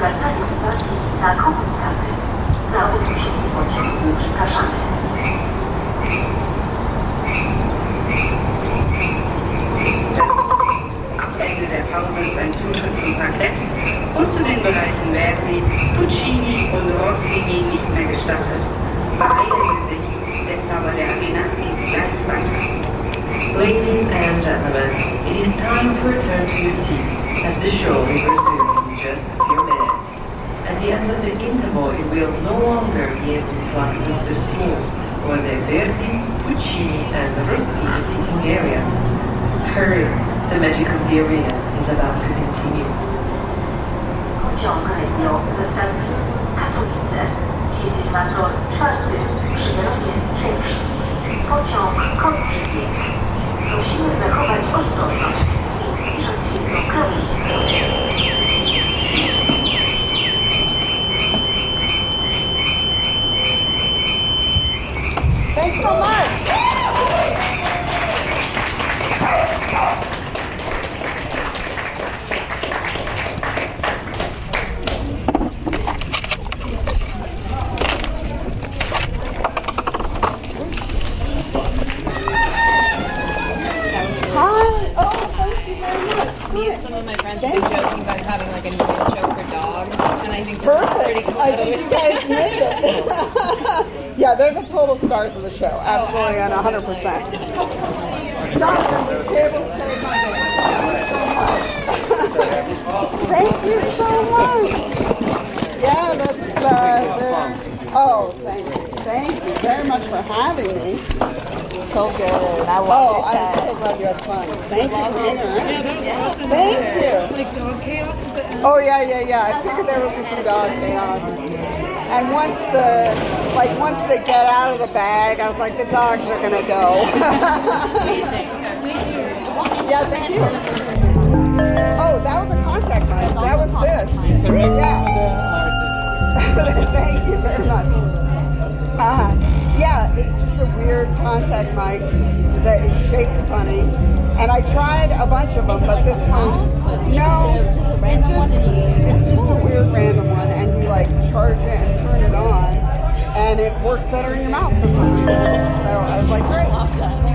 zwracaniu uwagi na komunikaty. Za opóźnienie pociągu przepraszamy. Ende der Pause ist ein Zutritt zum Parkett und zu den Bereichen Verdi, Puccini und Rossini nicht mehr gestattet. Beeilen Sie sich, der Zauber der Arena geht gleich weiter. Ladies and gentlemen, it is time to return to your seat as the show will resume in just a few minutes. At the end of the interval, you will no longer be able to access the stalls or the Verdi, Puccini and Rossini seating areas. Hurry, the magic of the arena is about to continue. Pociąg Regio ze stacji Katowice jedzie na tor 4 przy peronie 1. Pociąg kończy bieg. Prosimy zachować ostrożność i zbliżać się do krawędzi. Thanks so much. Me and some of my friends have been joking about having like a new show for dogs, and I think this is pretty Perfect. cool. I think you guys made it. Yeah, they're the total stars of the show. Absolutely, and 100%. Jonathan, this table's saved my day. Thank you so much. Yeah, that's oh, thank you. Thank you very much for having me. So good. I love your I'm set. so glad you had fun. Thank you for hanging around. Yeah, that was awesome. Thank you. It's like dog chaos, but Oh yeah. I figured there would be some dog chaos. And once they get out of the bag, I was like, the dogs are gonna go. Yeah, thank you. Oh, that was a contact mic. That was this. Yeah. Thank you very much. Yeah, it's just a weird contact mic that is shaped funny. And I tried a bunch of them, but this one, no, Just a random one. it's just a weird random one, and you like charge it and turn it on, and it works better in your mouth for some reason. So I was like, great.